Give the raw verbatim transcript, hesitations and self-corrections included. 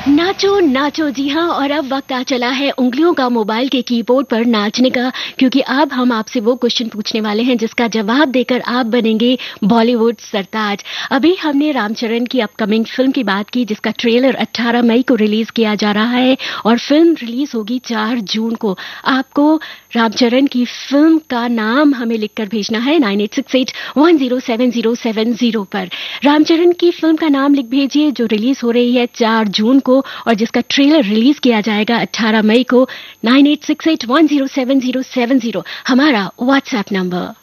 नाचो नाचो, जी हाँ। और अब वक्त आ चला है उंगलियों का मोबाइल के कीबोर्ड पर नाचने का, क्योंकि अब हम आपसे वो क्वेश्चन पूछने वाले हैं जिसका जवाब देकर आप बनेंगे बॉलीवुड सरताज। अभी हमने रामचरण की अपकमिंग फिल्म की बात की जिसका ट्रेलर अठारह मई को रिलीज किया जा रहा है और फिल्म रिलीज होगी चार जून को। आपको रामचरण की फिल्म का नाम हमें लिखकर भेजना है nine eight six eight one zero seven zero seven zero पर। रामचरण की फिल्म का नाम लिख भेजिए जो रिलीज हो रही है चार जून को और जिसका ट्रेलर रिलीज किया जाएगा अठारह मई को। Nine eight six eight one zero seven zero seven zero हमारा व्हाट्सएप नंबर।